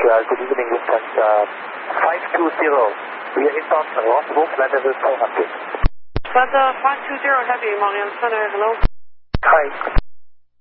good evening, Lufthansa 520. We are inbound from Rostock, flight level 400. But 520 Heavy, Marian Center, hello. Hi.